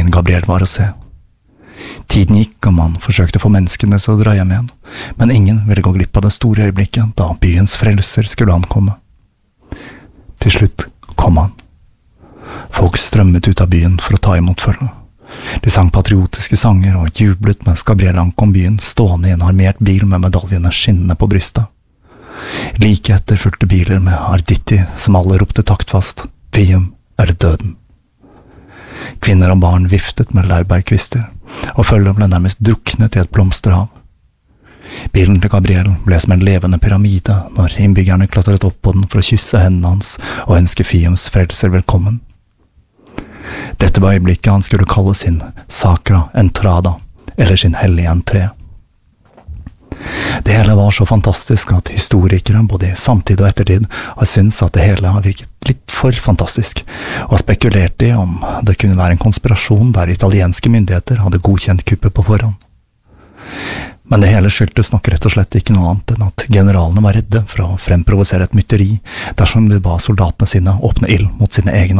Ingen Gabriel var å se. Tiden gikk, og man forsøkte å få menneskene til å dra hjem igjen, men ingen ville gå glipp av det store øyeblikket da byens frelser skulle ankomme. Til slutt kom han. Folk strømmet ut av byen for å ta imot følge. De sang patriotiske sanger og jublet mens Gabriel ankom byen, stående i en armert bil med medaljene skinnende på brystet. Like etter fulgte biler med Arditi, som alle ropte taktfast: «Fium eller døden». Kvinner og barn viftet med laurbærkvister, og følget ble nærmest druknet i et blomsterhav. Bilen til Gabriel ble som en levende pyramide når innbyggerne klatret opp på den for å kysse hendene hans og ønske Fiums frelser velkommen. Dette var øyeblikket han skulle kalle sin Sacra Entrada, eller sin hellige entré. Det hele var så fantastisk at historikere både i samtid og ettertid har syntes at det hele har virket litt for fantastisk, og spekulert i om det kunne være en konspirasjon der italienske myndigheter hadde godkjent kuppet på forhånd. Men det hele skyldtes nok rett og slett ikke noe annet enn at generalene var redde for å fremprovosere et mytteri dersom de ba soldatene sine åpne ild mot sine egne.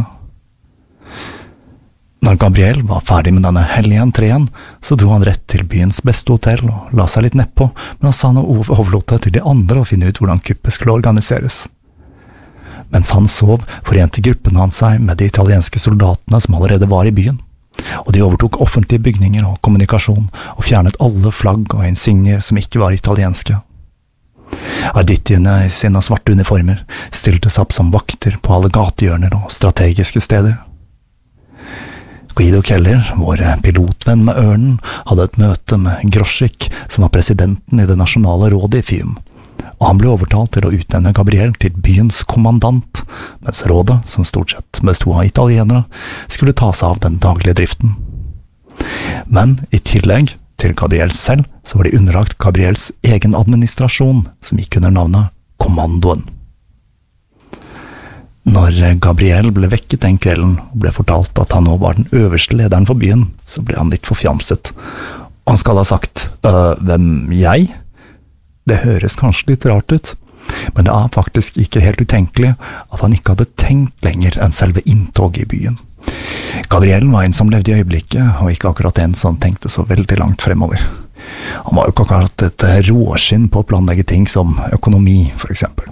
Når Gabriel var ferdig med denne hellige entreen, så dro han rett til byens beste hotell og la seg litt nedpå, mens han overlot det til de andre å finne ut hvordan kuppet skulle organiseres. Mens han sov, forente gruppen hans seg med de italienske soldatene som allerede var i byen, og de overtok offentlige bygninger og kommunikasjon og fjernet alle flagg og insignier som ikke var italienske. Arditiene i sine svarte uniformer stilte seg opp som vakter på alle gatehjørner og strategiske steder. Guido Keller, vår pilotvenn med ørnen, hadde et møte med Groschik, som var presidenten i det nasjonale rådet i Fium, og han ble overtalt til å utnevne Gabriel til byens kommandant, mens rådet, som stort sett bestod av italienere, skulle ta seg av den daglige driften. Men i tillegg til Gabriel selv, så var de underlagt Gabriels egen administrasjon, som gikk under navnet Kommandoen. Når Gabriel ble vekket den kvelden og ble fortalt at han nå var den øverste lederen for byen, så ble han litt forfjamset. Og han skal ha sagt, hvem, jeg? Det høres kanskje litt rart ut, men det er faktisk ikke helt utenkelig at han ikke hadde tenkt lenger enn selve inntoget i byen. Gabriel var en som levde i øyeblikket, og ikke akkurat en som tenkte så veldig langt fremover. Han var jo ikke akkurat et råskinn på å planlegge ting som økonomi, for eksempel.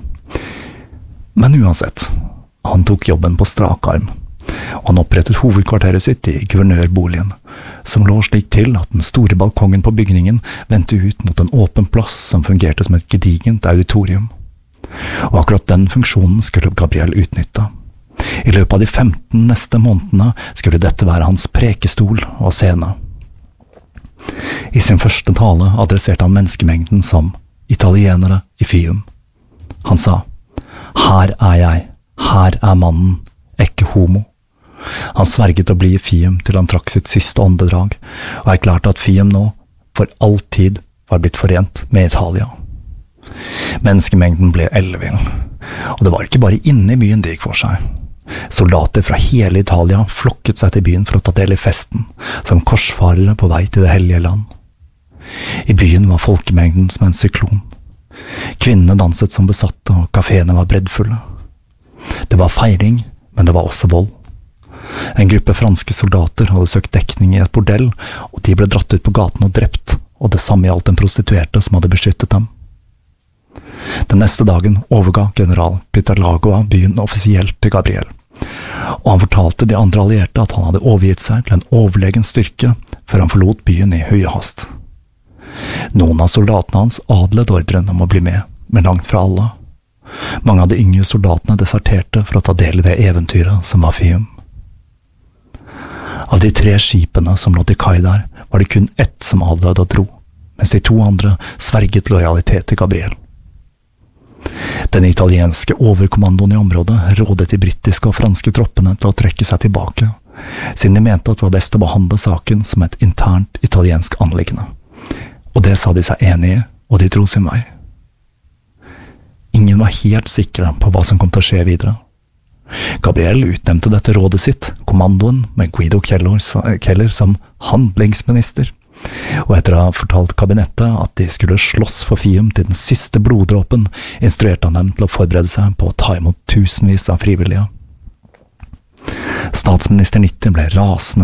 Men uansett, han tok jobben på strak arm, og han opprettet hovedkvarteret sitt i guvernørboligen, som lå slik til at den store balkongen på bygningen vendte ut mot en åpen plass som fungerte som et gedigent auditorium. Og akkurat den funksjonen skulle Gabriel utnytte. I løpet av de 15 neste månedene skulle dette være hans prekestol og scene. I sin første tale adresserte han menneskemengden som italienere i Fium. Han sa: «Her er jeg. Her er mannen, ikke homo». Han sverget å bli i Fium til han trakk sitt siste åndedrag, og erklærte at Fium nå, for alltid, var blitt forent med Italia. Menneskemengden ble ellevill, og det var ikke bare inne i byen det gikk for seg. Soldater fra hele Italia flokket seg til byen for å ta del i festen, som korsfarere på vei til det hellige land. I byen var folkemengden som en syklon. Kvinnene danset som besatte, og kaféene var breddfulle. Det var feiring, men det var også vold. En gruppe franske soldater hadde søkt dekning i et bordell, og de ble dratt ut på gaten og drept, og det samme gjaldt en prostituerte som hadde beskyttet dem. Den neste dagen overga general Pytalagoa byen offisielt til Gabriel, og han fortalte de andre allierte at han hadde overgitt seg til en overlegen styrke før han forlot byen i høye hast. Noen av soldatene hans adlet ordren om å bli med, men langt fra alle. Mange av de yngre soldatene deserterte for å ta del i det eventyret som var Fium. Av de 3 skipene som lå til kai der, var det kun ett som avdøde og dro, mens de 2 andre sverget lojalitet til Gabriel. Den italienske overkommandoen i området rådet de britiske og franske troppene til å trekke seg tilbake, siden de mente at det var best å behandle saken som et internt italiensk anliggende. Og det sa de seg enige i, og de dro sin vei. Ingen var helt sikre på hva som kom til å skje videre. Gabriel utnevnte dette rådet sitt, kommandoen, med Guido Keller som handlingsminister, og etter å ha fortalt kabinettet at de skulle slåss for Fium til den siste bloddråpen, instruerte han dem til å forberede seg på å ta imot tusenvis av frivillige. Statsminister Nitti ble rasende